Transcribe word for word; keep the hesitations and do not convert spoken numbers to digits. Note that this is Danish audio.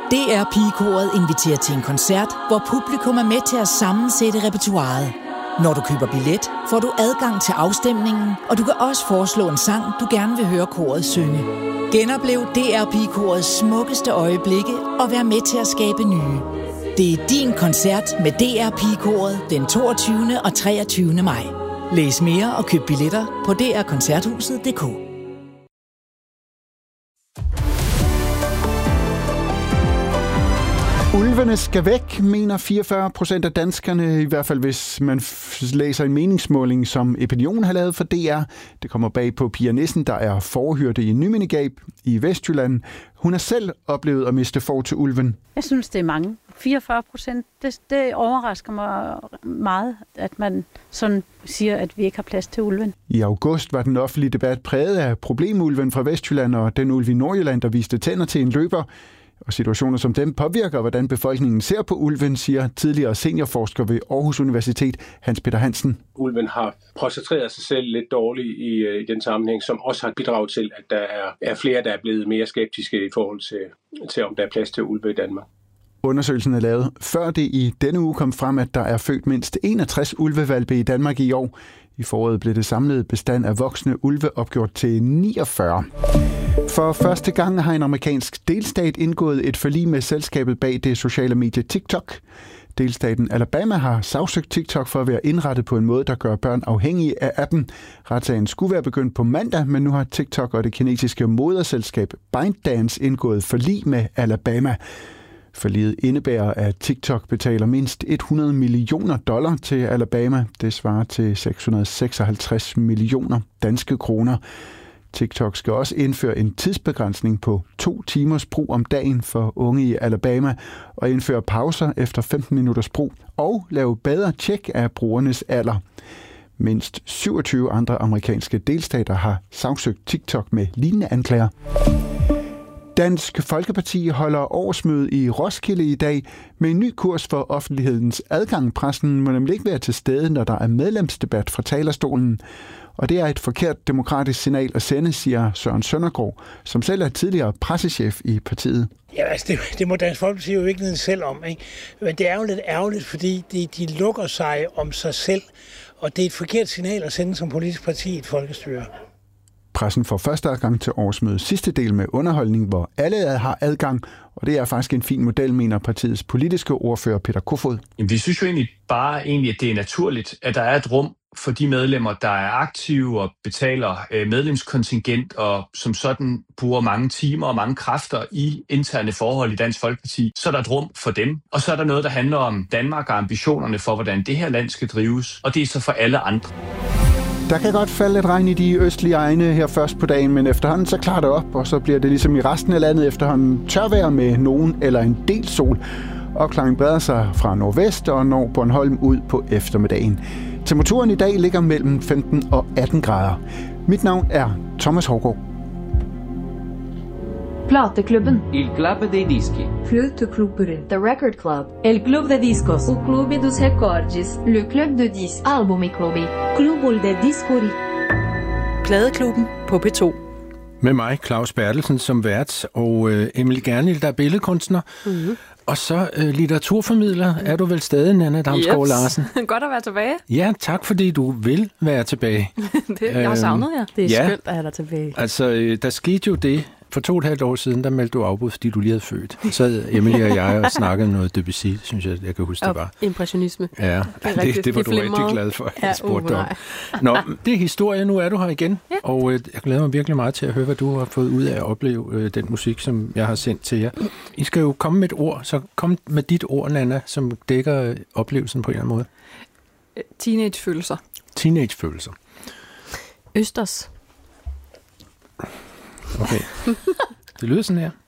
D R Pigekoret inviterer til en koncert, hvor publikum er med til at sammensætte repertoiret. Når du køber billet, får du adgang til afstemningen, og du kan også foreslå en sang, du gerne vil høre koret synge. Genoplev D R Pigekorets smukkeste øjeblikke og vær med til at skabe nye. Det er din koncert med D R Pigekoret den toogtyvende og treogtyvende maj. Læs mere og køb billetter på d r koncerthuset punktum d k. Ulvene skal væk, mener fireogfyrre procent af danskerne, i hvert fald hvis man f- læser en meningsmåling, som Opinion har lavet for D R. Det kommer bag på Pia Nissen, der er forhyrte i Nymindegab i Vestjylland. Hun har selv oplevet at miste får til ulven. Jeg synes, det er mange. fireogfyrre procent, det, det overrasker mig meget, at man sådan siger, at vi ikke har plads til ulven. I august var den offentlige debat præget af problemulven fra Vestjylland og den ulv i Nordjylland, der viste tænder til en løber. Og situationer som dem påvirker, hvordan befolkningen ser på ulven, siger tidligere seniorforsker ved Aarhus Universitet, Hans Peter Hansen. Ulven har portrætteret sig selv lidt dårligt i, i den sammenhæng, som også har bidraget til, at der er, er flere, der er blevet mere skeptiske i forhold til, til, om der er plads til ulve i Danmark. Undersøgelsen er lavet, før det i denne uge kom frem, at der er født mindst enogtres ulvehvalpe i Danmark i år. I foråret blev det samlede bestand af voksne ulve opgjort til niogfyrre. For første gang har en amerikansk delstat indgået et forlig med selskabet bag det sociale medie TikTok. Delstaten Alabama har sagsøgt TikTok for at være indrettet på en måde, der gør børn afhængige af appen. Retssagen skulle være begyndt på mandag, men nu har TikTok og det kinesiske moderselskab ByteDance indgået forlig med Alabama. Forliget indebærer, at TikTok betaler mindst hundrede millioner dollar til Alabama. Det svarer til seks hundrede seksoghalvtreds millioner danske kroner. TikTok skal også indføre en tidsbegrænsning på to timers brug om dagen for unge i Alabama og indføre pauser efter femten minutters brug og lave bedre tjek af brugernes alder. Mindst syvogtyve andre amerikanske delstater har sagsøgt TikTok med lignende anklager. Dansk Folkeparti holder årsmøde i Roskilde i dag med en ny kurs for offentlighedens adgang. Pressen må nemlig ikke være til stede, når der er medlemsdebat fra talerstolen. Og det er et forkert demokratisk signal at sende, siger Søren Søndergaard, som selv er tidligere pressechef i partiet. Ja, altså det, det må Dansk Folkeparti jo ikke selv om, ikke? Men det er jo lidt ærgerligt, fordi de, de lukker sig om sig selv, og det er et forkert signal at sende som politisk parti i et folkestyre. Pressen får første adgang til årsmødets sidste del med underholdning, hvor alle har adgang, og det er faktisk en fin model, mener partiets politiske ordfører Peter Kofod. Jamen, vi synes jo egentlig bare, egentlig, at det er naturligt, at der er et rum for de medlemmer, der er aktive og betaler øh, medlemskontingent, og som sådan bruger mange timer og mange kræfter i interne forhold i Dansk Folkeparti. Så er der et rum for dem, og så er der noget, der handler om Danmark og ambitionerne for, hvordan det her land skal drives, og det er så for alle andre. Der kan godt falde lidt regn i de østlige egne her først på dagen, men efterhånden så klarer det op, og så bliver det ligesom i resten af landet efterhånden tørvejr med nogen eller en del sol. Opklaringen breder sig fra nordvest og når Bornholm ud på eftermiddagen. Temperaturen i dag ligger mellem femten og atten grader. Mit navn er Thomas Hårgaard. Plateklubben. Il Club dei Dischi. Fløteklubben. The Record Club. El Club de Discos. O Clube dos Recordes. Le Club de Disc. Album Club. Clubul de Discori. Pladeklubben på P to. Med mig, Claus Bertelsen, som vært, og øh, Emil Gernil, der er billedkunstner. Mm-hmm. Og så øh, litteraturformidler er du vel stadig, Nanna Damsgaard Larsen? Godt at være tilbage. Ja, tak fordi du vil være tilbage. det, jeg har savnet jer. Det er ja, skønt at have dig tilbage. Altså, øh, der skete jo det. For to og et halvt år siden, der meldte du afbud, fordi du lige havde født. Så sad Emilie og jeg og snakkede noget Debussy, synes jeg, jeg kan huske, og det var. Impressionisme. Ja, det, det, det var du rigtig glad for, at jeg spurgte dig om. Nå, det er historie, nu er du her igen. Ja. Og øh, jeg glæder mig virkelig meget til at høre, hvad du har fået ud af at opleve øh, den musik, som jeg har sendt til jer. I skal jo komme med et ord, så kom med dit ord, Nanna, som dækker oplevelsen på en eller anden måde. Teenagefølelser. Teenagefølelser. Østers. Okay. Det lyder sådan her.